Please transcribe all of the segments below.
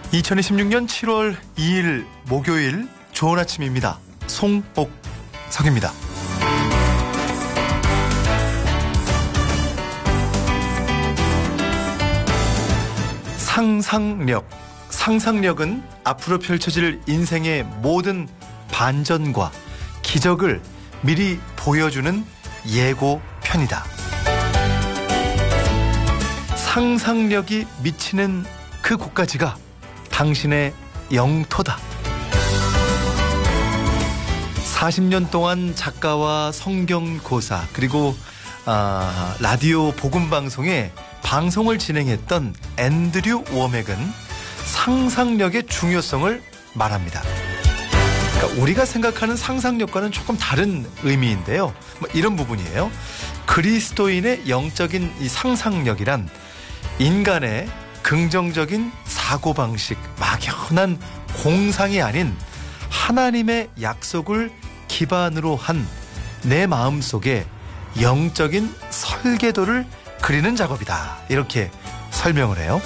2026년 7월 2일 목요일 좋은 아침입니다. 송옥석입니다. 상상력은 앞으로 펼쳐질 인생의 모든 반전과 기적을 미리 보여주는 예고편이다. 상상력이 미치는 그 곳까지가 당신의 영토다. 40년 동안 작가와 성경고사 그리고 라디오 복음방송에 방송을 진행했던 앤드류 워맥은 상상력의 중요성을 말합니다. 그러니까 우리가 생각하는 상상력과는 조금 다른 의미인데요. 이런 부분이에요. 그리스도인의 영적인 이 상상력이란 인간의 긍정적인 사고방식, 막연한 공상이 아닌 하나님의 약속을 기반으로 한 내 마음속에 영적인 설계도를 그리는 작업이다. 이렇게 설명을 해요.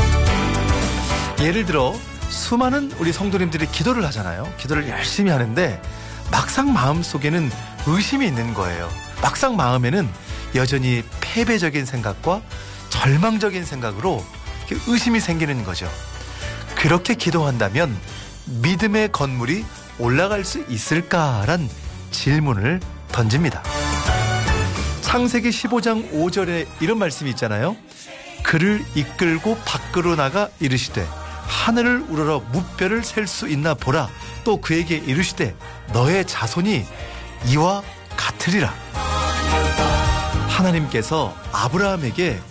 예를 들어 수많은 우리 성도님들이 기도를 하잖아요. 기도를 열심히 하는데 막상 마음속에는 의심이 있는 거예요. 막상 마음에는 여전히 패배적인 생각과 절망적인 생각으로 의심이 생기는 거죠. 그렇게 기도한다면 믿음의 건물이 올라갈 수 있을까란 질문을 던집니다. 창세기 15장 5절에 이런 말씀이 있잖아요. 그를 이끌고 밖으로 나가 이르시되 하늘을 우러러 무뼈를 셀 수 있나 보라. 또 그에게 이르시되 너의 자손이 이와 같으리라. 하나님께서 아브라함에게